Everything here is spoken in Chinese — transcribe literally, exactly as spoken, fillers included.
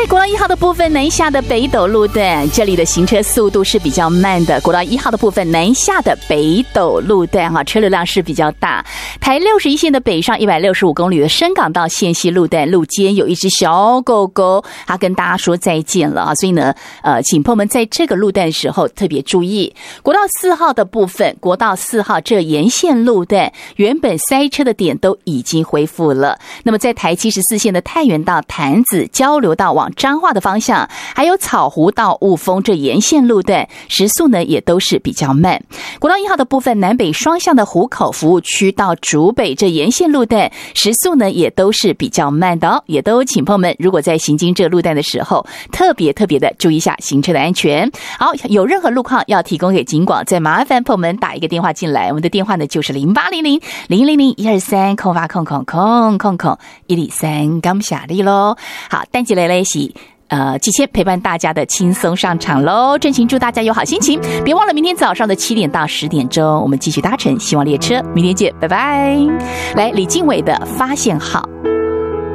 在国道一号的部分南下的北斗路段，这里的行车速度是比较慢的。国道一号的部分南下的北斗路段哈，车流量是比较大。台六十一线的北上一百六十五公里的深港到线西路段路肩有一只小狗狗，它跟大家说再见了啊，所以呢，呃，请朋友们在这个路段的时候特别注意。国道四号的部分，国道四号这沿线路段原本塞车的点都已经恢复了。那么在台七十四线的太原到潭子交流道往彰化的方向，还有草湖到雾峰这沿线路段时速呢也都是比较慢。国道一号的部分南北双向的湖口服务区到竹北这沿线路段时速呢也都是比较慢的哦，也都请朋友们如果在行经这路段的时候特别特别的注意一下行车的安全。好，有任何路况要提供给警广，再麻烦朋友们打一个电话进来，我们的电话呢就是零八零零零零零一二三空八空空空空空一里三感谢你咯。好，单集来来洗呃，季谦陪伴大家的轻松上场喽，真情祝大家有好心情，别忘了明天早上的七点到十点钟，我们继续搭乘希望列车，明天见，拜拜。来，李经纬的发现号。